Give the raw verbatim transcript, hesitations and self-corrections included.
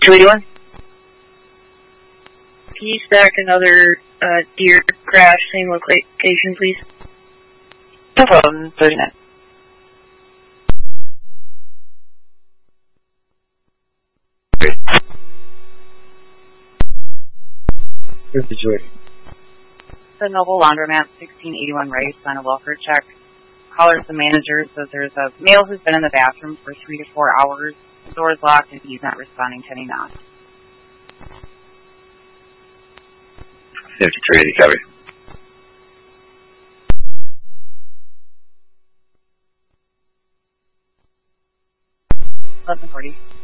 two eighty-one. Can you stack another uh, deer crash, same location, please? No problem, thirty-nine. Here's the situation. The Noble Laundromat, sixteen eighty-one Rice, on a welfare check. Caller's the manager, says there's a male who's been in the bathroom for three to four hours. The door's locked and he's not responding to any knocks. fifty-three eighty, copy. eleven forty.